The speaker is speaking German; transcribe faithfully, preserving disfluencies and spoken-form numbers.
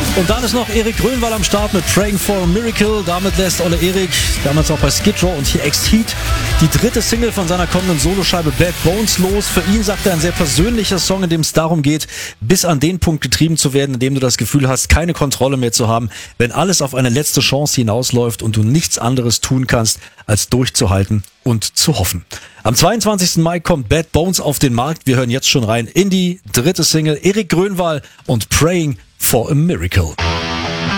Und dann ist noch Erik Grönwald am Start mit Praying for a Miracle. Damit lässt Olle Erik, damals auch bei Skid Row und hier X-Heat, die dritte Single von seiner kommenden Soloscheibe Bad Bones los. Für ihn, sagt er, ein sehr persönlicher Song, in dem es darum geht, bis an den Punkt getrieben zu werden, in dem du das Gefühl hast, keine Kontrolle mehr zu haben, wenn alles auf eine letzte Chance hinausläuft und du nichts anderes tun kannst, als durchzuhalten und zu hoffen. Am zweiundzwanzigsten Mai kommt Bad Bones auf den Markt. Wir hören jetzt schon rein in die dritte Single. Erik Grönwald und Praying for a Miracle.